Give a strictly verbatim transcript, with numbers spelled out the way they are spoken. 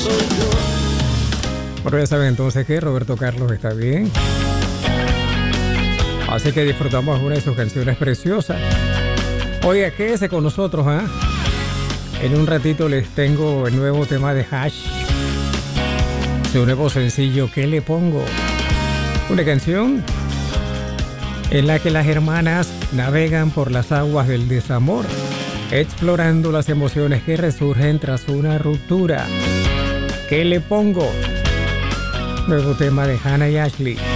Bueno, ya saben entonces que Roberto Carlos está bien. Así que disfrutamos una de sus canciones preciosas. Oiga, quédese con nosotros, ¿ah? ¿eh? En un ratito les tengo el nuevo tema de Hash. Su nuevo sencillo, ¿qué le pongo? Una canción en la que las hermanas navegan por las aguas del desamor, explorando las emociones que resurgen tras una ruptura. ¿Qué le pongo? Nuevo tema de Hannah y Ashley.